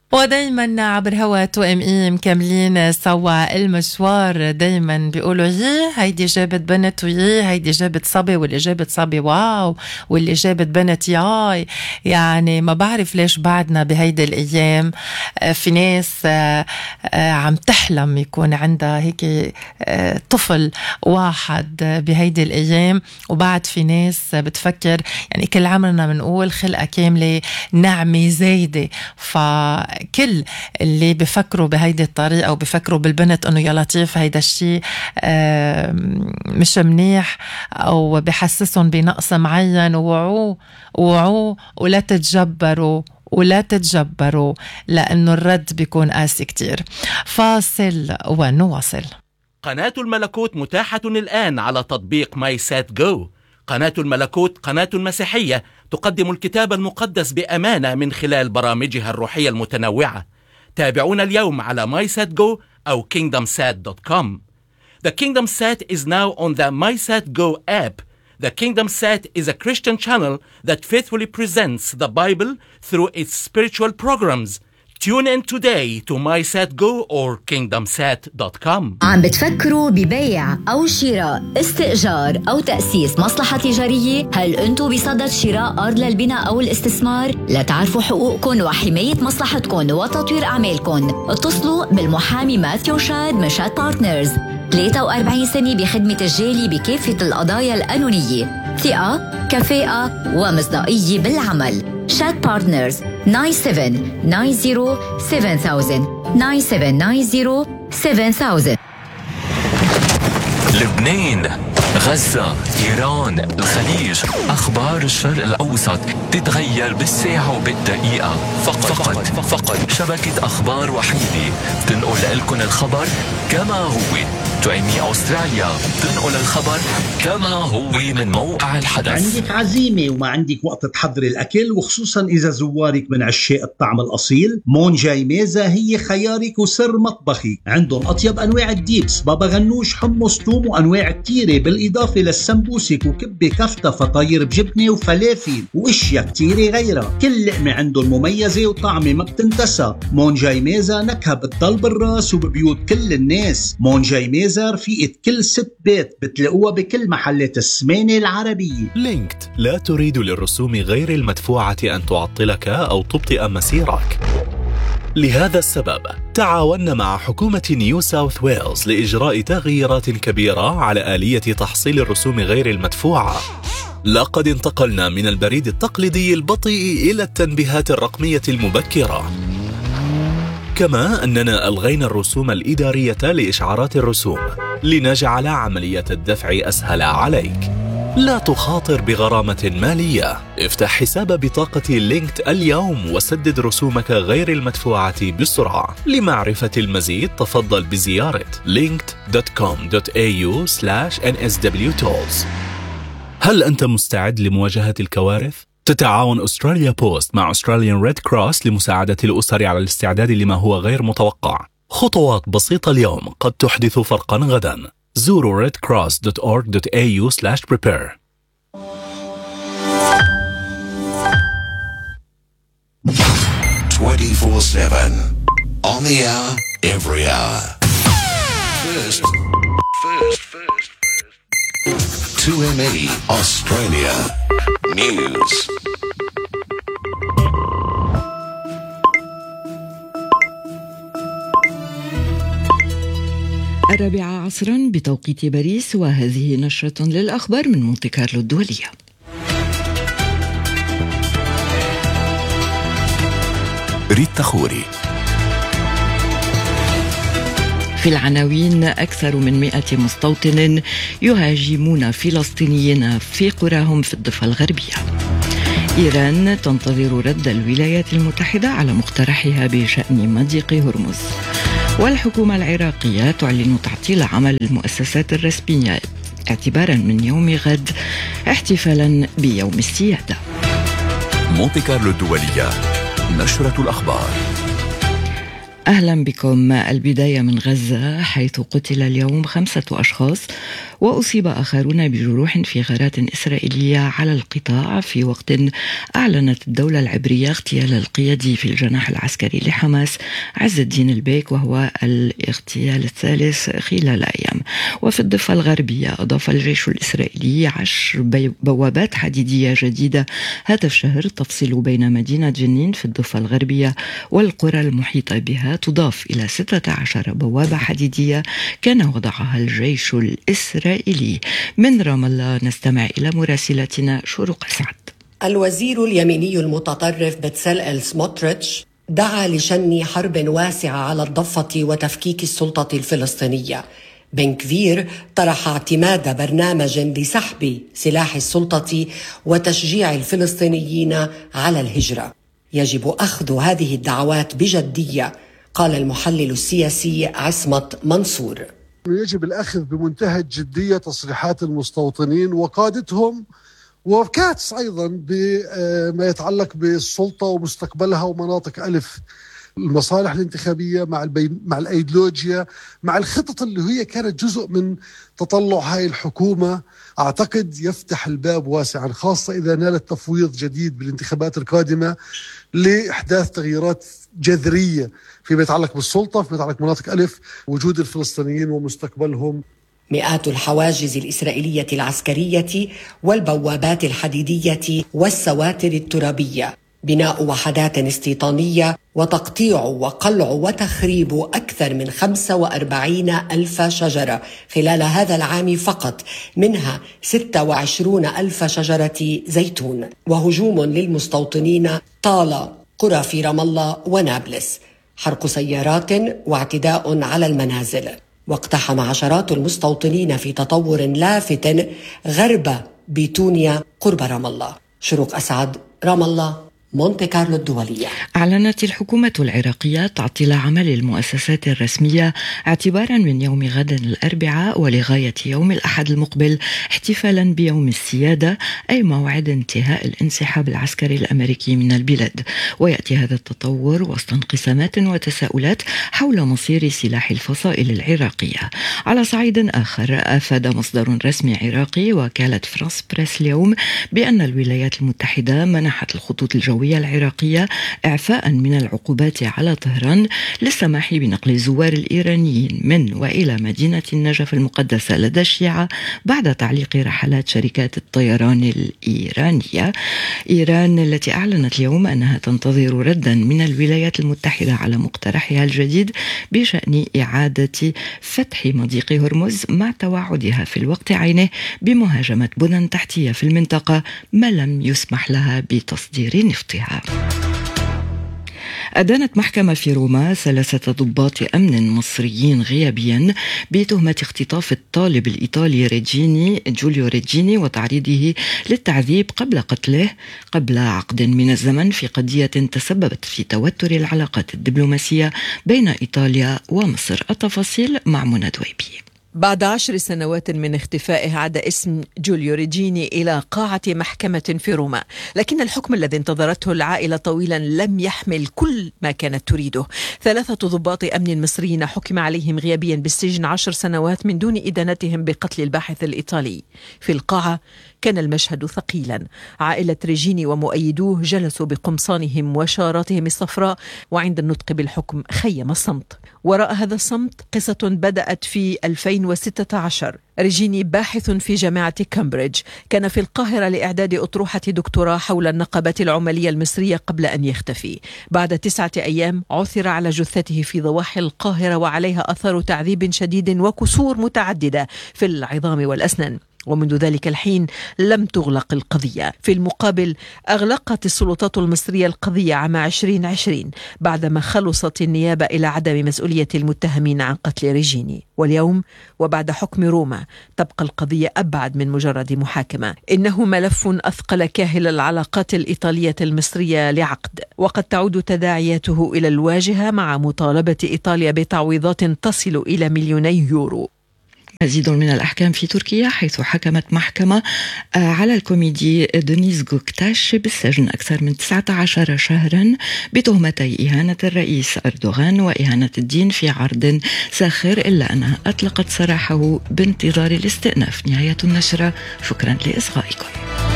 ودايما عبر هوا توأم مكملين سوا المشوار. دايما بيقولوا هيدي جابت بنت هيدي جابت صبي، واللي جابت صبي واو، واللي جابت بنت ياي. يعني ما بعرف ليش بعدنا بهيدي الأيام في ناس عم تحلم يكون عندها هيك طفل واحد بهيدي الأيام، وبعد في ناس بتفكر يعني كل عمرنا بنقول خلقة كاملة نعمة زايدة. كل اللي بفكروا بهيدي الطريقة وبفكروا بالبنت انه يا لطيف هيدا الشيء مش منيح او بحسسهم بنقص معين، ووعوا ولا تتجبروا لانه الرد بيكون قاسي كتير. فاصل ونواصل. قناة الملكوت متاحة الآن على تطبيق ماي سات جو. قناة الملكوت قناة مسيحية تقدم الكتاب المقدس بأمانة من خلال برامجها الروحية المتنوعة. تابعونا اليوم على MySatGo أو KingdomSat.com. The Kingdom Sat is now on the MySatGo app. The Kingdom Sat is a Christian channel that faithfully presents the Bible through its spiritual programs. Tune in today to MySatGo or KingdomSat.com. عم بتفكروا ببيع أو شراء، استئجار أو تأسيس مصلحة تجارية؟ هل أنتوا بصدد شراء أرض للبناء أو الاستثمار؟ لتعرفوا حقوقكم وحماية مصلحتكم وتطوير أعمالكم، اتصلوا بالمحامي ماثيو شاد من شاد بارتنرز. 43 سنة بخدمة الجالي بكافة القضايا القانونية، ثقة، كفاءة ومصداقية بالعمل. شاد بارتنرز 979070 لبنان، غزة، إيران، الخليج، أخبار الشرق الأوسط تتغير بالساعة وبالدقيقة. فقط شبكة أخبار وحيدة تنقل لكم الخبر كما هو. توأمي أستراليا تنقل الخبر كما هو من موقع الحدث. عندك عزيمة وما عندك وقت تحضر الأكل، وخصوصا إذا زوارك من عشاق الطعم الأصيل، مونجاي ميزة هي خيارك وسر مطبخي. عندهم أطيب أنواع الديبس، بابا غنوش، حمص، توم وأنواع كتيرة، بالإضافة للسمبوسك وكبة كفتة، فطاير بجبنة وفلافل وإشياء كتيرة غيرها. كل لقمة عندهم مميزة وطعمة ما بتنتسى. مونجاي ميزة نكهة بتضل بالراس وببيوت كل الناس. مونجاي ميزة رفيقة كل ست بيت، بتلاقوها بكل محلات السمانة العربية. لينكد لا تريد للرسوم غير المدفوعة أن تعطلك أو تبطئ مسيرك. لهذا السبب تعاوننا مع حكومة نيو ساوث ويلز لإجراء تغييرات كبيرة على آلية تحصيل الرسوم غير المدفوعة. لقد انتقلنا من البريد التقليدي البطيء إلى التنبيهات الرقمية المبكرة. كما أننا ألغينا الرسوم الإدارية لإشعارات الرسوم لنجعل عملية الدفع أسهل عليك. لا تخاطر بغرامة مالية. افتح حساب بطاقة لينكد اليوم وسدد رسومك غير المدفوعة بسرعة. لمعرفة المزيد تفضل بزيارة linked.com.au/nswtools. هل أنت مستعد لمواجهة الكوارث؟ تتعاون أستراليا بوست مع Australian Red Cross لمساعدة الأسر على الاستعداد لما هو غير متوقع. خطوات بسيطة اليوم قد تحدث فرقا غدا. زوروا redcross.org.au/prepare. 24/7 on the hour, every hour. First. 2ME Australia News. الرابعة عصرا بتوقيت باريس، وهذه نشرة للأخبار من مونتي كارلو الدولية. ريتا خوري. في العناوين: أكثر من 100 مستوطن يهاجمون فلسطينيين في قراهم في الضفة الغربية. إيران تنتظر رد الولايات المتحدة على مقترحها بشأن مضيق هرمز. والحكومة العراقية تعلن تعطيل عمل المؤسسات الرسمية اعتبارا من يوم غد احتفالا بيوم السيادة. مونتي كارلو الدولية، نشرة الأخبار. أهلا بكم. البداية من غزة، حيث قتل اليوم 5 أشخاص وأصيب آخرون بجروح في غارات إسرائيلية على القطاع، في وقت أعلنت الدولة العبرية اغتيال القيادي في الجناح العسكري لحماس عز الدين البيك، وهو الاغتيال الثالث خلال أيام. وفي الضفة الغربية أضاف الجيش الإسرائيلي 10 بوابات حديدية جديدة هذا الشهر تفصل بين مدينة جنين في الضفة الغربية والقرى المحيطة بها، تضاف إلى 16 بوابة حديدية كان وضعها الجيش الإسرائيلي. من رام الله نستمع إلى مراسلتنا شروق أسعد. الوزير اليميني المتطرف بتسلئل سموتريتش دعا لشن حرب واسعة على الضفة وتفكيك السلطة الفلسطينية. بن كفير طرح اعتماد برنامج لسحب سلاح السلطة وتشجيع الفلسطينيين على الهجرة. يجب أخذ هذه الدعوات بجدية، قال المحلل السياسي عصمت منصور. يجب الأخذ بمنتهى الجدية تصريحات المستوطنين وقادتهم وكاتس أيضا بما يتعلق بالسلطة ومستقبلها ومناطق ألف، المصالح الانتخابية مع الأيديولوجيا، مع الخطط اللي هي كانت جزء من تطلع هاي الحكومة. أعتقد يفتح الباب واسعا، خاصة إذا نالت تفويض جديد بالانتخابات القادمة لإحداث تغييرات جذرية فيما يتعلق بالسلطة، فيما يتعلق مناطق ألف، وجود الفلسطينيين ومستقبلهم. مئات الحواجز الإسرائيلية العسكرية والبوابات الحديدية والسواتر الترابية، بناء وحدات استيطانية وتقطيع وقلع وتخريب أكثر من 45 ألف شجرة خلال هذا العام فقط، منها 26 ألف شجرة زيتون، وهجوم للمستوطنين طال قرى في رام الله ونابلس، حرق سيارات واعتداء على المنازل. واقتحم عشرات المستوطنين في تطور لافت غرب بيتونيا قرب رام الله. شروق أسعد، رام الله، مونتي كارلو الدولية. أعلنت الحكومة العراقية تعطيل عمل المؤسسات الرسمية اعتبارا من يوم غد الأربعاء ولغاية يوم الأحد المقبل، احتفالا بيوم السيادة، أي موعد انتهاء الانسحاب العسكري الأمريكي من البلاد. ويأتي هذا التطور وسط انقسامات وتساؤلات حول مصير سلاح الفصائل العراقية. على صعيد آخر، أفاد مصدر رسمي عراقي وكالة فرانس بريس اليوم بأن الولايات المتحدة منحت الخطوط الجوية العراقية إعفاء من العقوبات على طهران للسماح بنقل الزوار الإيرانيين من وإلى مدينة النجف المقدسة لدى الشيعة بعد تعليق رحلات شركات الطيران الإيرانية. إيران التي أعلنت اليوم أنها تنتظر ردا من الولايات المتحدة على مقترحها الجديد بشأن إعادة فتح مضيق هرمز، مع توعدها في الوقت عينه بمهاجمة بنى تحتية في المنطقة ما لم يسمح لها بتصدير نفطها. أدانت محكمة في روما 3 ضباط أمن مصريين غيابيا بتهمة اختطاف الطالب الإيطالي جوليو ريجيني وتعريضه للتعذيب قبل قتله قبل عقد من الزمن، في قضية تسببت في توتر العلاقات الدبلوماسية بين إيطاليا ومصر. التفاصيل مع منى دويبي. بعد 10 سنوات من اختفائه عاد اسم جوليو ريجيني إلى قاعة محكمة في روما، لكن الحكم الذي انتظرته العائلة طويلا لم يحمل كل ما كانت تريده. 3 ضباط أمن مصريين حكم عليهم غيابيا بالسجن 10 سنوات من دون إدانتهم بقتل الباحث الإيطالي. في القاعة كان المشهد ثقيلا، عائلة ريجيني ومؤيدوه جلسوا بقمصانهم وشاراتهم الصفراء، وعند النطق بالحكم خيم الصمت. وراء هذا الصمت قصة بدأت في 2016. ريجيني باحث في جامعة كامبريدج، كان في القاهرة لإعداد أطروحة دكتوراه حول النقابات العمالية المصرية قبل أن يختفي. بعد 9 أيام عثر على جثته في ضواحي القاهرة، وعليها أثر تعذيب شديد وكسور متعددة في العظام والأسنان. ومنذ ذلك الحين لم تغلق القضية. في المقابل أغلقت السلطات المصرية القضية عام 2020 بعدما خلصت النيابة إلى عدم مسؤولية المتهمين عن قتل ريجيني. واليوم وبعد حكم روما تبقى القضية أبعد من مجرد محاكمة، إنه ملف أثقل كاهل العلاقات الإيطالية المصرية لعقد، وقد تعود تداعياته إلى الواجهة مع مطالبة إيطاليا بتعويضات تصل إلى 2 مليون يورو. مزيد من الأحكام في تركيا، حيث حكمت محكمة على الكوميدي دينيز جوكتاش بالسجن أكثر من 19 شهرا بتهمتي إهانة الرئيس أردوغان وإهانة الدين في عرض ساخر، إلا أنها أطلقت سراحه بانتظار الاستئناف. نهاية النشرة، شكرا لإصغائكم.